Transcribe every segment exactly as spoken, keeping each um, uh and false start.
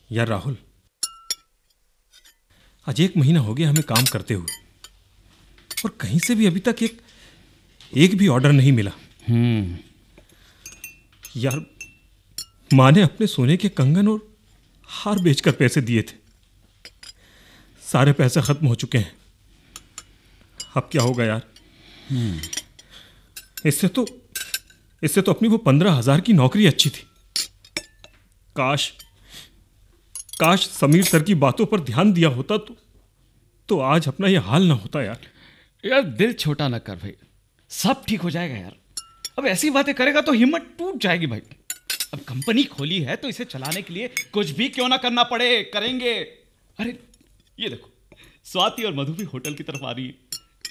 यार राहुल, आज एक महीना हो गया हमें काम करते हुए और कहीं से भी अभी तक एक एक भी ऑर्डर नहीं मिला। हम्म यार, माँ ने अपने सोने के कंगन और हार बेचकर पैसे दिए थे। सारे पैसे खत्म हो चुके हैं। अब क्या होगा यार? इससे तो इससे तो अपनी वो पंद्रह हजार की नौकरी अच्छी थी। काश काश समीर सर की बातों पर ध्यान दिया होता तो तो आज अपना ये हाल ना होता यार। यार दिल छोटा ना कर भाई, सब ठीक हो जाएगा यार। अब ऐसी बातें करेगा तो हिम्मत टूट जाएगी भाई। अब कंपनी खोली है तो इसे चलाने के लिए कुछ भी क्यों ना करना पड़े, करेंगे। अरे ये देखो, स्वाति और मधु भी होटल की तरफ आ रही है।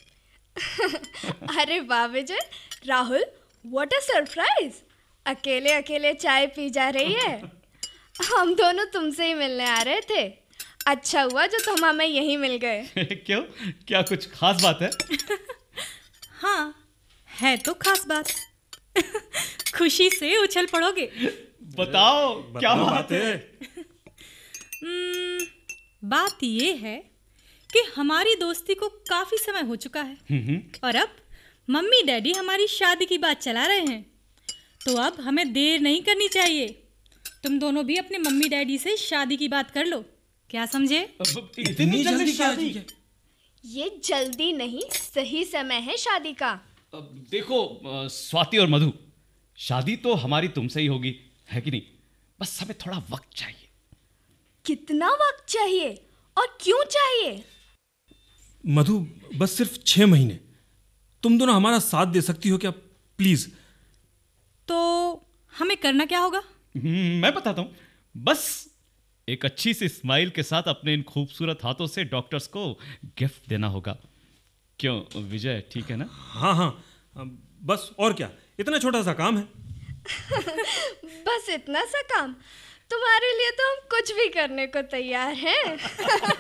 अरे वाह विजय, राहुल, व्हाट अ सरप्राइज। अकेले अकेले चाय पी जा रही है। हम दोनों तुमसे ही मिलने आ रहे थे। अच्छा हुआ जो तुम हमें यहीं मिल गए। क्यों, क्या कुछ खास बात है? हाँ, है तो खास बात। खुशी से उछल पड़ोगे। बताओ क्या बताओ बात है? हम्म, बात ये है कि हमारी दोस्ती को काफी समय हो चुका है और अब मम्मी डैडी हमारी शादी की बात चला रहे हैं, तो अब हमें देर नहीं करनी चाहिए। तुम दोनों भी अपने मम्मी डैडी से शादी की बात कर लो, क्या समझे? इतनी जल्दी शादी? ये जल्दी नहीं, सही समय है शादी का। अब देखो स्वाति और मधु, शादी तो हमारी तुमसे ही होगी, है कि नहीं? बस हमें थोड़ा वक्त चाहिए। कितना वक्त चाहिए और क्यों चाहिए? मधु, बस सिर्फ छह महीने। तुम दोनों हमारा साथ दे सकती हो क्या, प्लीज? तो हमें करना क्या होगा? मैं बताता हूँ। बस एक अच्छी सी स्माइल के साथ अपने इन खूबसूरत हाथों से डॉक्टर्स को गिफ्ट देना होगा। क्यों विजय, ठीक है ना? हाँ हाँ, बस और क्या, इतना छोटा सा काम है। बस इतना सा काम? तुम्हारे लिए तो हम कुछ भी करने को तैयार हैं।